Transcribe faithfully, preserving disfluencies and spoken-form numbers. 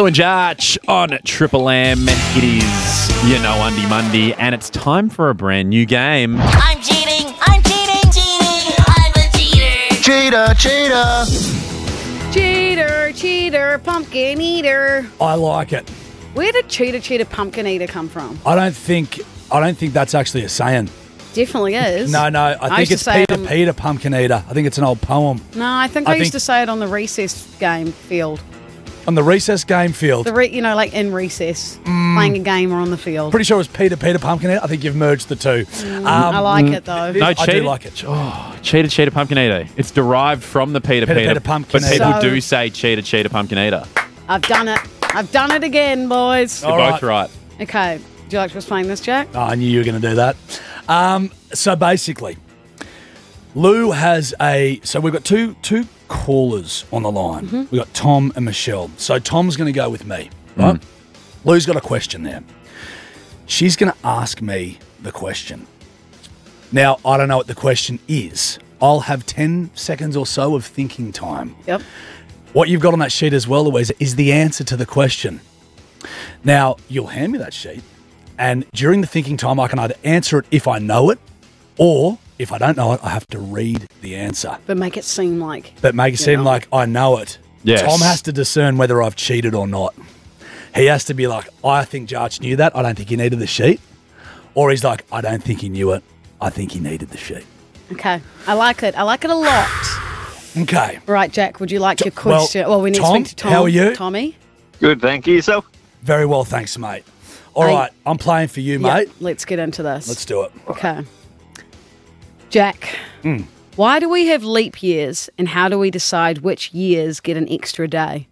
Lou and Jarch on Triple M. It is, you know, Undy Monday, and it's time for a brand new game. I'm cheating, I'm cheating, cheating, I'm a cheater. Cheater, cheater. Cheater, cheater, pumpkin eater. I like it. Where did cheater, cheater, pumpkin eater come from? I don't think I don't think that's actually a saying. Definitely is. No, no, I I think used to it's say it Peter on- Peter Pumpkin Eater. I think it's an old poem. No, I think I, I used think- to say it on the recess game field. On the recess game field. The re- you know, like in recess, playing a game or on the field. Pretty sure it was Peter Peter Pumpkin Eater. I think you've merged the two. Um, I like it though. No, I cheater, do like it. Oh, cheater, cheater, pumpkin eater. It's derived from the Peter, Peter, Peter, Peter, pumpkin but people eater. do say cheater, cheater, pumpkin eater. I've done it. I've done it again, boys. You're All both right. right. Okay. Do you like to explain this, Jack? Oh, I knew you were going to do that. Um, so basically, Lou has a. So we've got two two callers on the line. Mm-hmm. We've got Tom and Michelle. So Tom's going to go with me, right? Mm. Lou's got a question there. She's going to ask me the question. Now, I don't know what the question is. I'll have ten seconds or so of thinking time. Yep. What you've got on that sheet as well, Louisa, is the answer to the question. Now, you'll hand me that sheet, and during the thinking time, I can either answer it if I know it, or if I don't know it, I have to read the answer. But make it seem like. But make it seem Yeah. like I know it. Yes. Tom has to discern whether I've cheated or not. He has to be like, I think Jarch knew that. I don't think he needed the sheet. Or he's like, I don't think he knew it. I think he needed the sheet. Okay. I like it. I like it a lot. Okay. Right, Jack, would you like your Well, question? Well, we need Tom, to speak to Tom. how are you? Tommy? Good, thank you. Yourself? Very well, thanks, mate. All Hey. right, I'm playing for you, Yeah, mate. let's get into this. Let's do it. Okay. Jack, Hmm. why do we have leap years and how do we decide which years get an extra day?